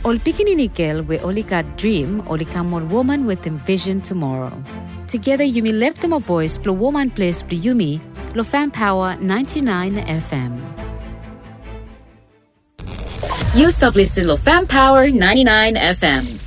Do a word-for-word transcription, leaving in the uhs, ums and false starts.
Ol pikininikel we olika dream olika more woman with them vision tomorrow. Together you may lift them a voice plo woman place plo yumi lo fan power ninety-nine F M. You stop listening to Fan Power ninety-nine F M.